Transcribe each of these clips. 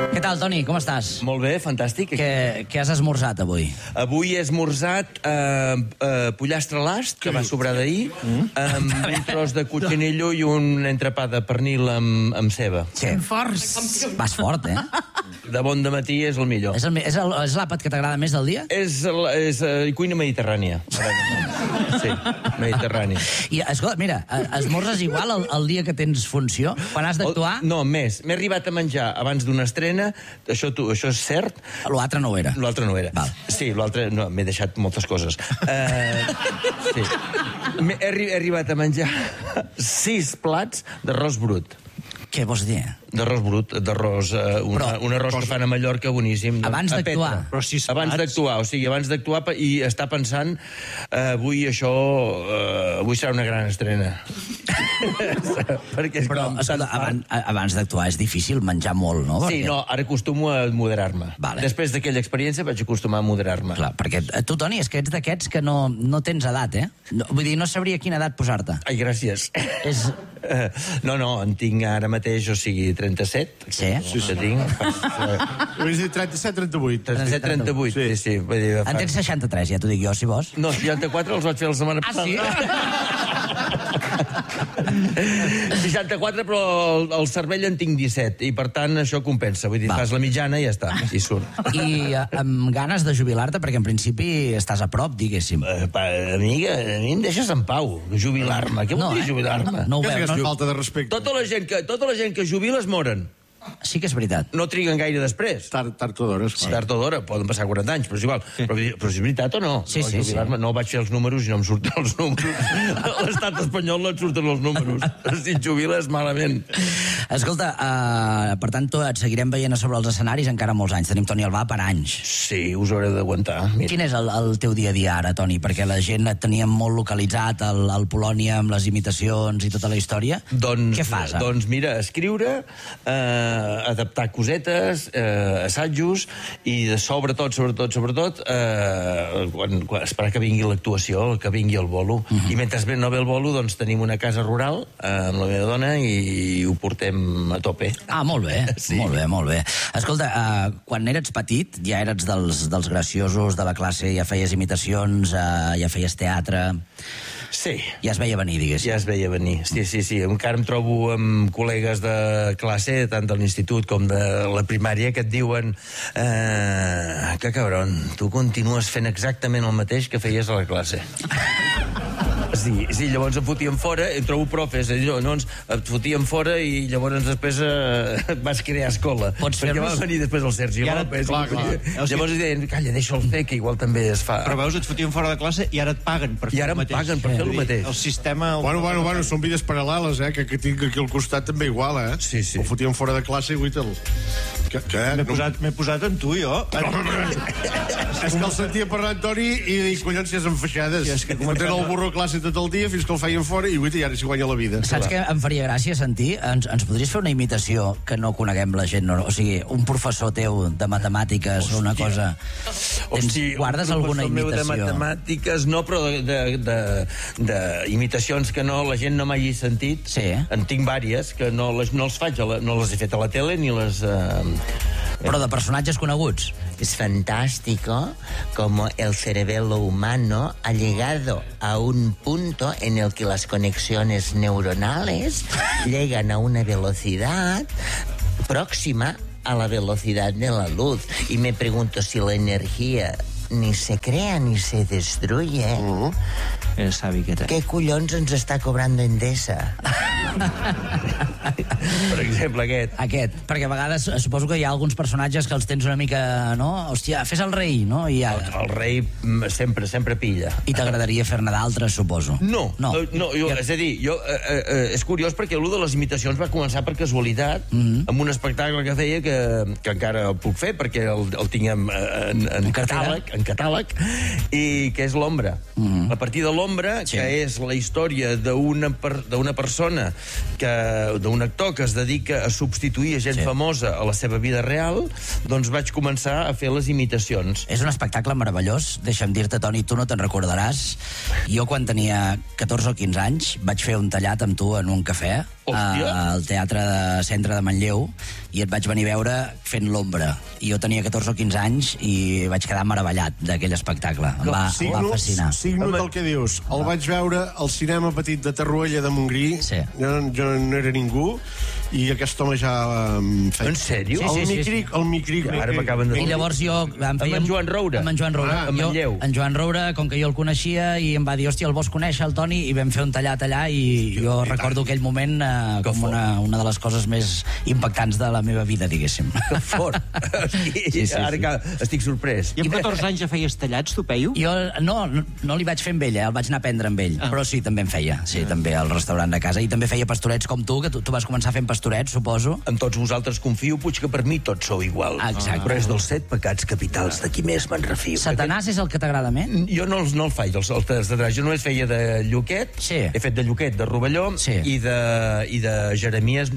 Què tal, Toni? Com estàs? Molt bé, fantàstic. Què has esmorzat avui? Avui he esmorzat pollastre a l'ast, que va sobrar d'ahir, amb un tros de cotxinillo i un entrepà de pernil amb ceba. Sí. Forts. Vas fort, eh? De bon dematí és el millor. És l'àpat que t'agrada més del dia? És cuina mediterrània. Sí, mediterrània. I, escolta, mira, esmorzes igual el dia que tens funció? Quan has d'actuar? No, més. M'he arribat a menjar abans d'una estrena, això és cert. L'altre no ho era. L'altre no era. Val. Sí, l'altre... No, m'he deixat moltes coses. Sí. He arribat a menjar 6 plats d'arròs brut. Què vols dir? D'arròs brut, un arròs que fan a Mallorca boníssim. Abans d'actuar. Però si Abans d'actuar, o sigui, abans d'actuar i estar pensant avui serà una gran estrena. Perquè és Però, escolta, abans d'actuar és difícil menjar molt, no? Sí, no, ara acostumo a moderar-me. Vale. Després d'aquella experiència vaig acostumar a moderar-me. Clar, perquè tu, Toni, és que ets d'aquests que no tens edat, eh? Vull dir, no sabria quina edat posar-te. Ai, gràcies. És... No, en tinc ara mateix, o sigui, 37. Sí? Que tinc. Vull dir 37-38. 37-38, sí. Vull dir, En tens 63, ja t'ho dic jo, si vols. No, 64 els vaig fer la setmana passada. sí? 64, però el cervell en tinc 17, i per tant això compensa. Vull dir, fas la mitjana i ja està, i surt. I amb ganes de jubilar-te, perquè en principi estàs a prop, diguéssim. A mi em deixes en pau, jubilar-me. Què vol dir jubilar-me? No ho Què veus, és no? falta de respecte? Tota la gent que jubila es moren. Sí que és veritat. No triguen gaire després. Tard o d'hora, esclar. Tard o d'hora, poden passar 40 anys, però és igual. Però és veritat o no? Sí. No vaig fer els números i no em surten els números. A l'estat espanyol no et surten els números. Si et jubiles, malament. Escolta, per tant, et seguirem veient a sobre els escenaris encara molts anys. Tenim Toni Albà per anys. Sí, us hauré d'aguantar. Quin és el teu dia a dia ara, Toni? Perquè la gent et tenia molt localitzat al Polònia amb les imitacions i tota la història. Què fas? Doncs mira, escriure, adaptar cosetes, assajos, i sobretot, esperar que vingui l'actuació, que vingui el bolo. I mentre no ve el bolo, doncs tenim una casa rural amb la meva dona i ho portem a tope. Ah, molt bé, Sí. molt bé. Escolta, quan eres petit, ja eres dels graciosos de la classe, ja feies imitacions, ja feies teatre... Sí. Ja es veia venir, diguéssim. Ja es veia venir, sí. Encara em trobo amb col·legues de classe, tant de l'institut com de la primària, que et diuen que cabron, tu continues fent exactament el mateix que feies a la classe. Sí, llavors em fotien fora, em trobo profes, llavors et fotien fora i llavors després vas crear escola. Perquè va venir després el Sergi López. clar. Llavors deien, calla, deixa'l fer, que igual també es fa. Però veus, et fotien fora de classe i ara et paguen per fer I ara el em mateix. paguen per fer el mateix. El sistema... Bueno, són vides paral·leles, que tinc aquí al costat també igual, eh? Sí. El fotien fora de classe i guaita'l. M'he posat en tu, jo. És que el sentia parlar en Toni i collons, si és enfaixades. Sí, és que Fotent el burro a classe tot el dia fins que el feien fora i ara s'hi guanya la vida. Saps què em faria gràcia sentir? Ens podries fer una imitació que no coneguem la gent? O sigui, un professor teu de matemàtiques o una cosa... Guardes alguna imitació? De matemàtiques, no, però d'imitacions que la gent no m'hagi sentit. Sí. En tinc vàries, que no les faig, no les he fet a la tele ni les... Però de personatges coneguts. Es fantástico como el cerebelo humano ha llegado a un punto en el que las conexiones neuronales llegan a una velocidad próxima a la velocidad de la luz. Y me pregunto si la energía ni se crea ni se destruye. El savi que té. ¿Qué collons ens està cobrant Endesa? Per exemple, Aquest, perquè a vegades suposo que hi ha alguns personatges que els tens una mica, no? Hòstia, fes el rei, no? El rei sempre pilla. I t'agradaria fer-ne d'altres, suposo. No, és a dir, és curiós perquè allò de les imitacions va començar per casualitat, amb un espectacle que feia que encara el puc fer perquè el tinc en catàleg, i que és l'Ombra. A partir de l'Ombra, que és la història d'una persona, d'un actor que es dedica a substituir a gent famosa a la seva vida real, doncs vaig començar a fer les imitacions. És un espectacle meravellós, deixa'm dir-te, Toni, tu no te'n recordaràs. Jo, quan tenia 14 o 15 anys, vaig fer un tallat amb tu en un cafè. al Teatre de Centre de Manlleu, i et vaig venir a veure fent l'ombra. I jo tenia 14 o 15 anys i vaig quedar meravellat d'aquell espectacle. Em va fascinar. Signo del que dius. El vaig veure al cinema petit de Tarruella de Montgrí. Sí. Jo no era ningú, i aquest home ja feia... En sèrio? El Micric. Ara m'acaben de dir. I llavors jo... Amb en Joan Roura. Amb en Joan Roura. A Manlleu. En Joan Roura, com que jo el coneixia, i em va dir, hòstia, el vols conèixer, el Toni? I vam fer un tallat allà, i jo recordo aquell moment com una de les coses més impactants de la meva vida, diguéssim. Que fort. Ara que estic sorprès. I amb 14 anys ja feies tallats, tu, Peyu? Jo no li vaig fer amb ell, el vaig anar a prendre amb ell. Però sí, també en feia. Sí, també al restaurant de casa. I també feia pastorets com tu, que tu vas començar fent pastorets, suposo. Amb tots vosaltres confio, puig que per mi tots sou igual. Exacte. Però és dels 7 pecats capitals de qui més me'n refio. Satanàs és el que t'agrada més? Jo no el faig, els Satanàs. Jo només feia de Lluquet, he fet de Lluquet, de Rovelló, i de Jeremies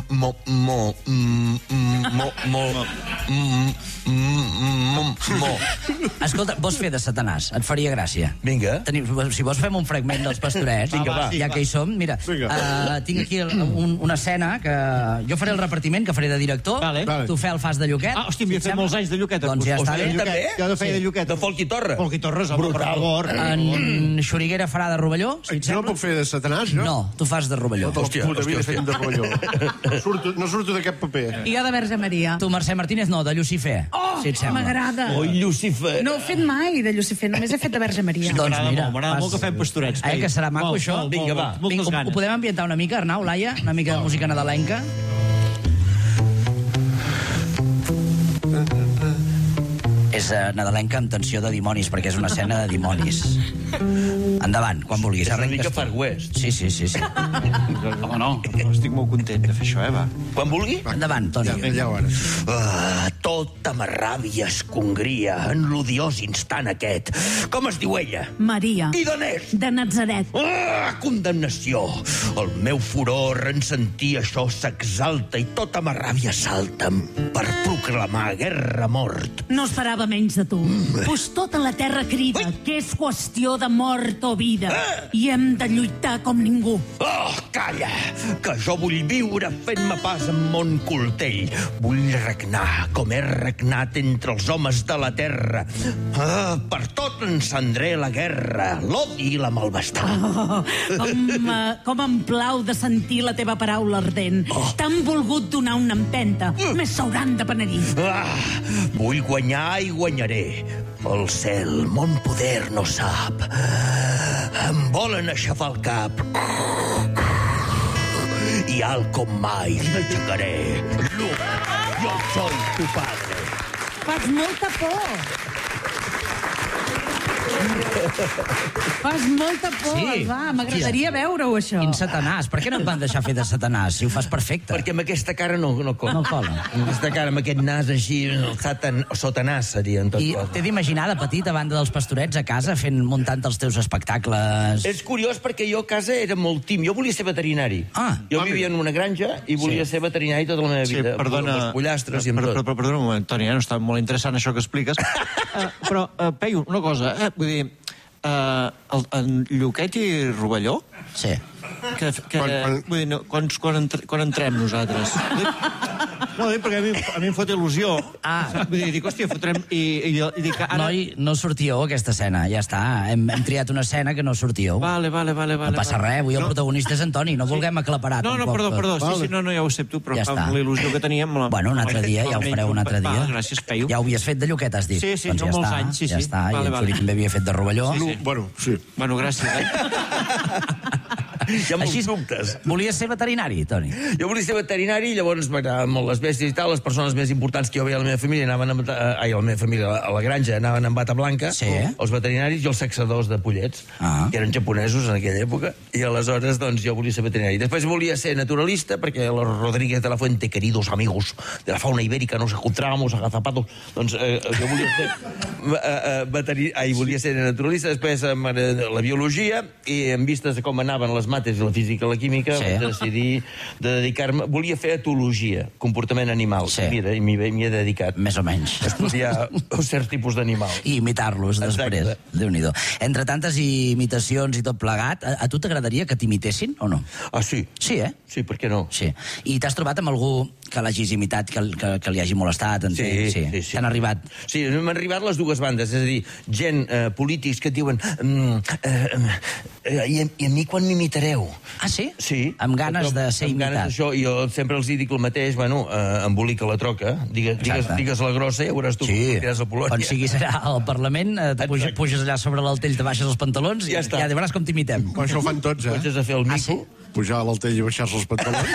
Escolta, vols fer de Satanàs? Et faria gràcia. Vinga. Si vols fem un fragment dels pastorets, ja que hi som, mira, tinc aquí una escena que jo faré el repartiment, que faré de director, tu fas de Lluquet. Hòstia, m'hi he fet molts anys de Lluquet. Doncs ja està bé. Jo de feia de Lluquet. De Folk i Torres. Folk i Torres, home, per favor. En Xuriguera farà de Rovelló, si et Jo no sembla. puc fer de Satanàs, jo? No, tu fas de Rovelló. Hòstia, de Rovelló. No surto d'aquest paper. I jo de Verge Maria. Tu, Mercè Martínez, no, de Lucifer, si et sembla. M'agrada. Oi, Lucifer. No he fet mai de Lucifer, només he fet de Verge Maria. Doncs mira, M'agrada molt que fem pastorets. que serà maco, això. Vinga, va. Ho podem ambientar una mica, Arnau, Laia? Una mica de música nadalenca? És nadalenca amb tensió de dimonis, perquè és una escena de dimonis. Endavant, quan vulguis. És una mica Far West. Sí. Home, no, estic molt content de fer això, va. Quan vulgui. Endavant, Toni. Ja ho ara. Tota ma ràbia es congria en l'odiós instant aquest. Com es diu ella? Maria. I d'on és? De Natzaret. Condemnació! El meu furor en sentir això s'exalta i tota ma ràbia salta per proclamar guerra a mort. No esperava menys de tu. Pues tota la terra crida que és qüestió de mort o vida. I hem de lluitar com ningú. Oh, calla! Que jo vull viure fent-me pas amb mon coltell. Vull regnar com he regnat entre els homes de la terra. Per tot encendré la guerra, l'odi i la malvestada. Com em plau de sentir la teva paraula ardent. T'han volgut donar una empenta. Més s'hauran de penedir. Vull guanyar i guanyaré. El cel, mon poder no sap. Em volen aixafar el cap. I alt com mai l'aixecaré. Luke, jo soy tu padre. Fas molta por. Fas molta por, Sí. va. M'agradaria veure-ho, això. Quin Satanàs? Per què no et van deixar fer de Satanàs, si ho fas perfecte? Perquè amb aquesta cara no cola. No cola. Amb aquesta cara, amb aquest nas així, el Satanàs seria en tot I cas. t'he d'imaginar de petit, a banda dels pastorets, a casa, muntant els teus espectacles... És curiós perquè jo a casa era molt tímid. Jo volia ser veterinari. Jo vivia en una granja i volia ser veterinari tota la meva vida. Perdona, amb els pollastres i amb tot. Perdona un moment, Toni, no està molt interessant això que expliques. Però, Peyu, una cosa, vull dir, en Lluquet i Rovelló, Sí. vull dir, quan entrem nosaltres? No, perquè a mi em fot il·lusió. Vull dir, dic, hòstia, fotrem... I dic, ara... Noi, no sortíeu aquesta escena, ja està. Hem triat una escena que no sortíeu. Vale. No passa res, avui el protagonista és Antoni, no vulguem aclaparar No, tampoc. perdó, sí, no, ja ho accepto, però Ja està. amb la il·lusió que teníem... Bueno, un altre dia, ja ho fareu un altre dia. Gràcies, Peyu. Ja ho havies fet de Lluquet, has dit. Sí, Doncs no ja molts està, anys, sí. Ja està, i Vale. en Xuri també havia fet de Rovelló. Bueno, sí. Bueno, gràcies. Hi ha molts Així, dubtes. volies ser veterinari, Toni? Jo volia ser veterinari i llavors m'agradaven molt les bèsties i tal. Les persones més importants que jo veia a la meva família anaven a la granja anaven amb bata blanca. Sí. Els veterinaris i els sexadors de pollets, que eren japonesos en aquella època. I aleshores, doncs, jo volia ser veterinari. Després volia ser naturalista, perquè los Rodríguez de la Fuente, queridos amigos de la fauna ibérica, nos encontramos agazapados. Doncs jo volia ser naturalista. Després la biologia, i en vistes de com anaven les mates i la física i la química, vaig decidir de dedicar-me... Volia fer etologia, comportament animal. Mira, i m'hi he dedicat. Més o menys. Estudiar certs tipus d'animals. I imitar-los després. Déu-n'hi-do. Entre tantes imitacions i tot plegat, a tu t'agradaria que t'imitessin o no? Ah, sí. Sí, eh? Sí, per què no? Sí. I t'has trobat amb algú que l'hagis imitat, que li hagi molestat? Sí. T'han arribat? Sí, m'han arribat les dues bandes, és a dir, gent, polítics que et diuen i a mi quan m'imitareu? Ah, sí? Sí. Amb ganes de ser imitat. Amb ganes d'això, i jo sempre els dic el mateix, bueno, embolica la troca, digues la grossa i ja veuràs tu com t'iràs a Polònia. Quan sigui serà al Parlament, puges allà sobre l'altell, te baixes els pantalons i ja veuràs com t'imitem. Això ho fan tots, eh? Puges a fer el mico. Pujar a l'altell i baixar-se els pantalons.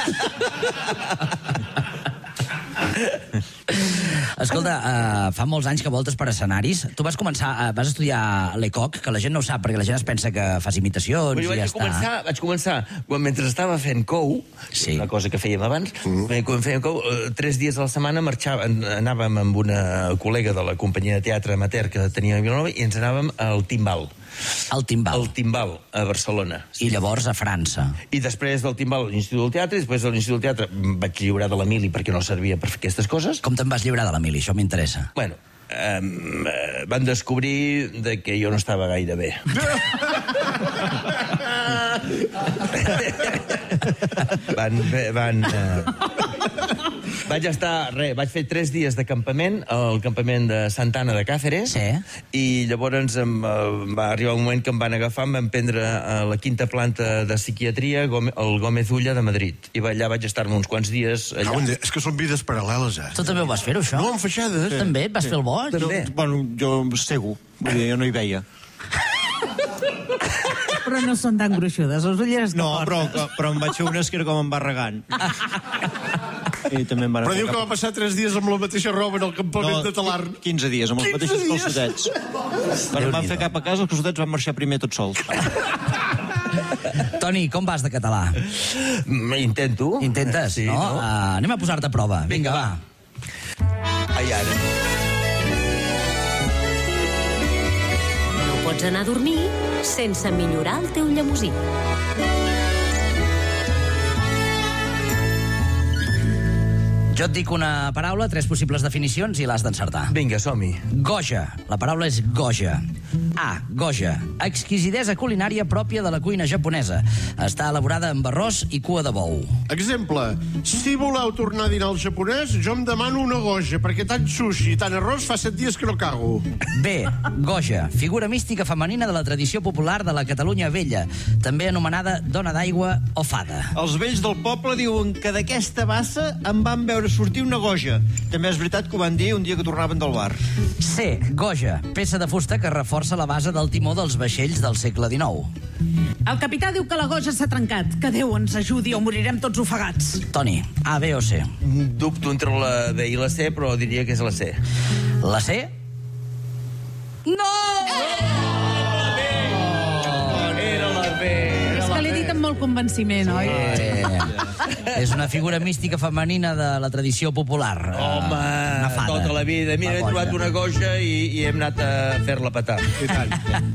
Escolta, fa molts anys que voltes per escenaris. Tu vas estudiar l'ECOC, que la gent no ho sap, perquè la gent es pensa que fas imitacions i ja està. Vaig començar, mentre estava fent cou, una cosa que fèiem abans, quan fèiem cou, 3 dies a la setmana anàvem amb una col·lega de la companyia de teatre amateur que tenia a Vilanova i ens anàvem al Timbal. Al Timbal? Al Timbal, a Barcelona. I llavors a França. I després del Timbal, l'Institut del Teatre, i després de l'Institut del Teatre vaig lliurar de l'Emili perquè no servia per fer aquestes coses. Com te'n vas lliurar de l'Emili? Això m'interessa. Bueno, van descobrir que jo no estava gaire bé. Vaig fer 3 dies de campament al campament de Santa Anna de Càceres i llavors va arribar un moment que em van agafar, em van prendre a la 5ª planta de psiquiatria al Gómez Ulla de Madrid i allà vaig estar-me uns quants dies allà. És que són vides paral·leles, eh? Tu també ho vas fer, això? No, amb feixades. També? Et vas fer el boig? Bueno, jo cego, vull dir, jo no hi veia. Però no són tan gruixudes, les ulleres que portes. No, però em vaig fer unes que era com embarregant. I també em van però diu que va passar 3 dies amb la mateixa roba en el campament de Talarn. 15 dies, amb els mateixos calçotets. Quan em van fer cap a casa, els calçotets van marxar primer tots sols. Toni, com vas de català? Intento. Intentes, no? Anem a posar-te a prova. Vinga, va. Ai, ara. No pots anar a dormir sense millorar el teu llemosí. Jo et dic una paraula, 3 possibles definicions i l'has d'encertar. Vinga, som-hi. Goja. La paraula és goja. A. Goja. Exquisidesa culinària pròpia de la cuina japonesa. Està elaborada amb arròs i cua de bou. Exemple. Si voleu tornar a dinar al japonès, jo em demano una goja, perquè tant sushi i tant arròs fa 7 dies que no cago. B. Goja. Figura mística femenina de la tradició popular de la Catalunya vella, també anomenada dona d'aigua o fada. Els vells del poble diuen que d'aquesta bassa em van veure sortir una goja. També és veritat que ho van dir un dia que tornaven del bar. C. Goja. Peça de fusta que reforça la base del timó dels vaixells del segle XIX. El capità diu que la goja s'ha trencat. Que Déu ens ajudi o morirem tots ofegats. Toni, A, B o C? Dubto entre la B i la C, però diria que és la C. La C? No! Era la B. És que l'he dit amb molt convenciment, oi? És una figura mística femenina de la tradició popular. Home, tota la vida. Mira, he trobat una goja i hem anat a fer-la petar. I tant.